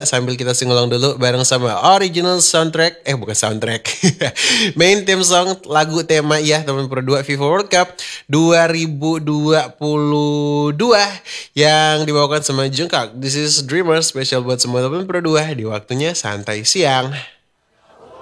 sambil kita singulang dulu bareng sama original soundtrack, bukan soundtrack, main theme song lagu tema ya teman Pro 2 FIFA World Cup 2022 yang dibawakan sama Jungkook. This is Dreamers, spesial buat semua teman Pro 2 di waktunya santai siang.